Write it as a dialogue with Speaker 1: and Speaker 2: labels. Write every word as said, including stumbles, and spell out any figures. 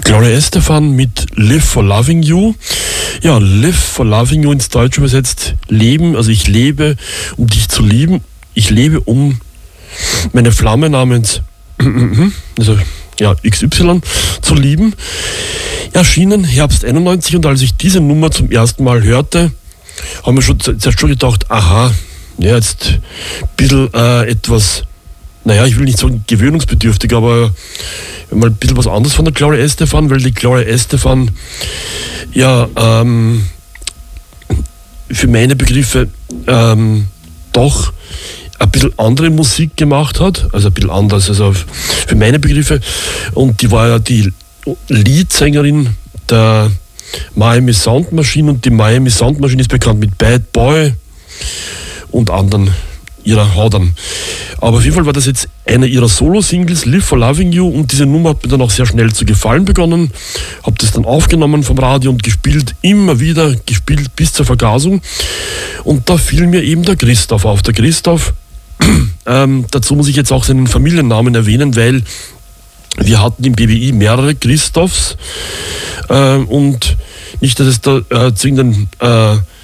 Speaker 1: Gloria Estefan mit Live for Loving You. Ja, Live for Loving You ins Deutsche übersetzt Leben, also ich lebe, um dich zu lieben. Ich lebe, um meine Flamme namens also, ja, X Y zu lieben. Erschienen Herbst einundneunzig, und als ich diese Nummer zum ersten Mal hörte, haben wir schon zuerst schon gedacht, aha, ja, jetzt ein bisschen äh, etwas, naja, ich will nicht sagen gewöhnungsbedürftig, aber mal ein bisschen was anderes von der Gloria Estefan, weil die Gloria Estefan ja ähm, für meine Begriffe ähm, doch ein bisschen andere Musik gemacht hat, also ein bisschen anders, also für meine Begriffe, und die war ja die Leadsängerin der Miami Sound Machine, und die Miami Sound Machine ist bekannt mit Bad Boy und anderen ihrer Haudern. Aber auf jeden Fall war das jetzt eine ihrer Solo-Singles, Live for Loving You, und diese Nummer hat mir dann auch sehr schnell zu gefallen begonnen. Habe das dann aufgenommen vom Radio und gespielt, immer wieder gespielt bis zur Vergasung. Und da fiel mir eben der Christoph auf. Der Christoph, ähm, dazu muss ich jetzt auch seinen Familiennamen erwähnen, weil wir hatten im B B I mehrere Christophs, äh, und nicht, dass es da äh, zu irgendeinem äh,